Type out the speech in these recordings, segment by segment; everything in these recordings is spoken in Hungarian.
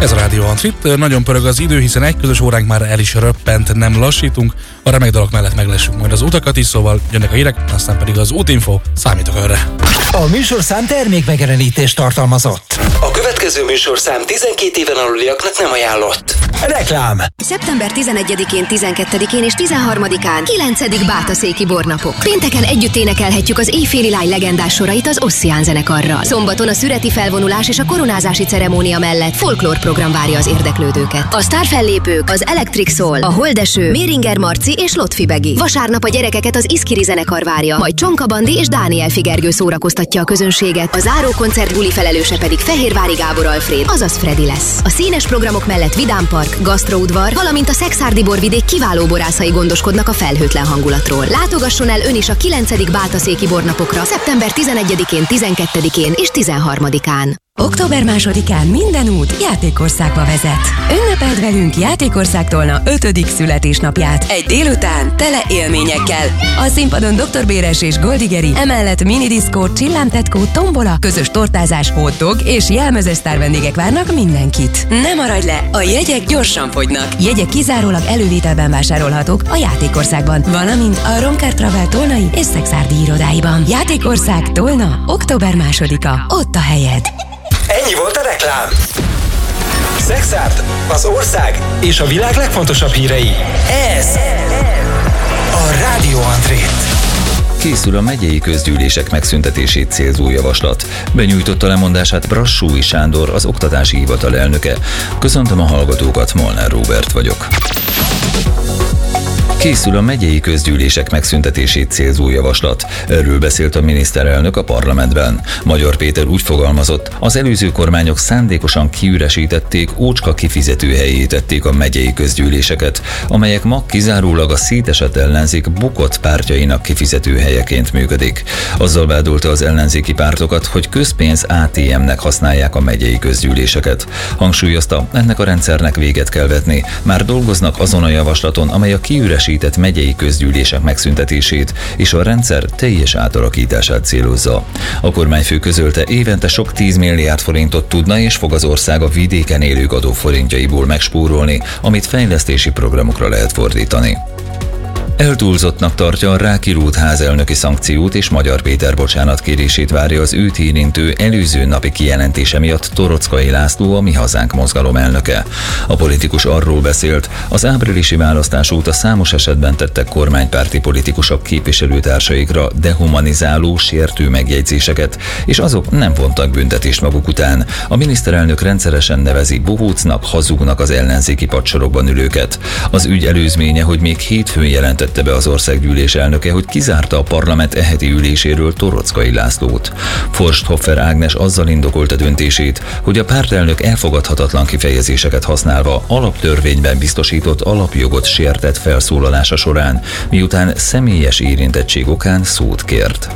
Ez a Rádió Antrit. Nagyon pörög az idő, hiszen egy közös óránk már el is röppent, nem lassítunk. A remek dolog mellett meglessük majd az utakat is, szóval jönnek a hírek, aztán pedig az útinfo, számítok önre. A műsorszám termékmegjelenítést tartalmazott. A következő műsorszám 12 éven aluliaknak nem ajánlott. Reklám. Szeptember 11-én, 12-én és 13-án 9. Bátaszéki bornapok. Pénteken együtt énekelhetjük az éjféli lány legendás sorait az Ossian zenekarral. Szombaton a szüreti felvonulás és a koronázási ceremónia mellett folklór program várja az érdeklődőket. A sztárfellépők az Electric Soul, a Holdeső, Méringer Marci és Lotfi Begi. Vasárnap a gyerekeket az Iszkiri zenekar várja, majd Csonka Bandi és Dániel Figergő szórakoztatja a közönséget. A záró koncert buli felelőse pedig Fehérvári Gábor Alfréd, azaz Freddy lesz. A színes programok mellett Vidám Park, gasztroudvar, valamint a Szekszárdi borvidék kiváló borászai gondoskodnak a felhőtlen hangulatról. Látogasson el ön is a 9. Bátaszéki bornapokra szeptember 11-én, 12-én és 13-án. Október 2-án minden út Játékországba vezet. Ünnepeld velünk Játékországtól 5. születésnapját. Egy délután tele élményekkel. A színpadon Dr. Béres és Goldigeri, emellett minidiszkó, csillámtetkó, tombola, közös tortázás, hotdog és jelmezes sztárvendégek várnak mindenkit. Ne maradj le, a jegyek gyorsan fogynak. Jegyek kizárólag elővételben vásárolhatók a Játékországban, valamint a Romkár Travel tolnai és szekszárdi irodáiban. Játékország Tolna, október 2-a. Ott a helyed. Ennyi volt a reklám. Szekszárd, az ország és a világ legfontosabb hírei. Ez a Rádió Antrit. Készül a megyei közgyűlések megszüntetését célzó javaslat. Benyújtotta lemondását Brassói Sándor, az Oktatási Hivatal elnöke. Köszöntöm a hallgatókat, Molnár Róbert vagyok. Készül a megyei közgyűlések megszüntetését célzó javaslat. Erről beszélt a miniszterelnök a parlamentben. Magyar Péter úgy fogalmazott, az előző kormányok szándékosan kiüresítették, ócska kifizetőhelyé tették a megyei közgyűléseket, amelyek ma kizárólag a szétesett ellenzék bukott pártjainak kifizetőhelyeként működik. Azzal vádolta az ellenzéki pártokat, hogy közpénz ATM-nek használják a megyei közgyűléseket. Hangsúlyozta, ennek a rendszernek véget kell vetni. Már dolgoznak azon a javaslaton, amely a kiüresített megyei közgyűlések megszüntetését és a rendszer teljes átalakítását célozza. A kormányfő közölte, évente sok 10 milliárd forintot tudna és fog az ország a vidéken élők adóforintjaiból megspórolni, amit fejlesztési programokra lehet fordítani. Eltúlzottnak tartja a rákirút házelnöki szankciót és Magyar Péter bocsánatkérését várja az őt érintő előző napi kijelentése miatt Torockai László, a Mi Hazánk mozgalom elnöke. A politikus arról beszélt, az áprilisi választás óta számos esetben tettek kormánypárti politikusok képviselőtársaikra dehumanizáló, sértő megjegyzéseket, és azok nem vontak büntetést maguk után. A miniszterelnök rendszeresen nevezi bohócnak, hazugnak az ellenzéki padsorokban ülőket. Az ügy előzménye, hogy még hétfőn jelentette be az országgyűlés elnöke, hogy kizárta a parlament eheti üléséről Torockai Lászlót. Forsthoffer Ágnes azzal indokolta döntését, hogy a pártelnök elfogadhatatlan kifejezéseket használva alaptörvényben biztosított alapjogot sértett felszólalása során, miután személyes érintettség okán szót kért.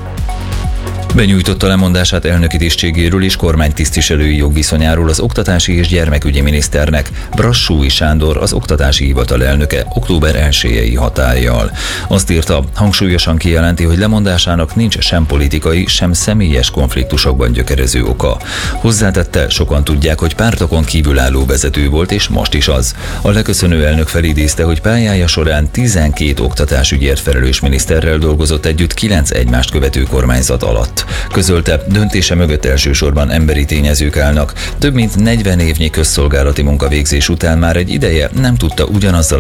Benyújtotta lemondását elnöki tisztségéről és kormánytisztviselői jogviszonyáról az oktatási és gyermekügyi miniszternek, Brassói Sándor, az Oktatási Hivatal elnöke október 1-i hatállyal. Azt írta, hangsúlyosan kijelenti, hogy lemondásának nincs sem politikai, sem személyes konfliktusokban gyökerező oka. Hozzátette, sokan tudják, hogy pártokon kívülálló vezető volt, és most is az. A leköszönő elnök felidézte, hogy pályája során 12 oktatásügyért felelős miniszterrel dolgozott együtt 9 egymást követő kormányzat alatt. Közölte, döntése mögött elsősorban emberi tényezők állnak. Több mint 40 évnyi közszolgálati munkavégzés után már egy ideje nem tudta ugyanazzal